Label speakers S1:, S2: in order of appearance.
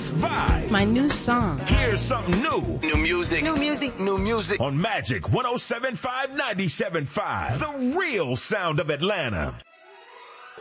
S1: Let's vibe.
S2: My new song.
S1: Here's something new.
S3: New music.
S4: New music.
S3: New music.
S1: On Magic 107.5 97.5. The real sound of Atlanta.